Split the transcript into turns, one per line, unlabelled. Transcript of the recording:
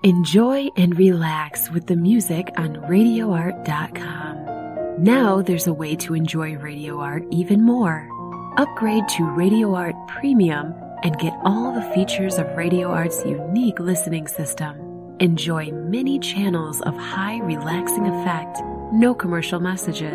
Enjoy and relax with the music on RadioArt.com. Now there's a way to enjoy Radio Art even more. Upgrade to Radio Art Premium and get all the features of Radio Art's unique listening system. Enjoy many channels of high relaxing effect, no commercial messages.